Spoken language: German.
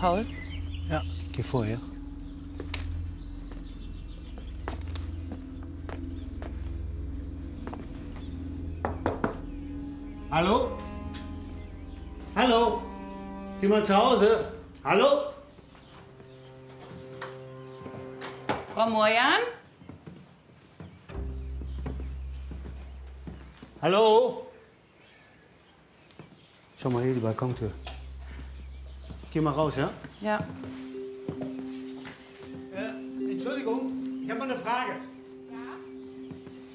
Paul? Ja, geh vorher. Hallo? Hallo? Ist jemand zu Hause? Hallo? Frau Morjan? Hallo? Schau mal hier, die Balkontür. Ich geh mal raus, ja? Ja. Entschuldigung, ich habe mal eine Frage.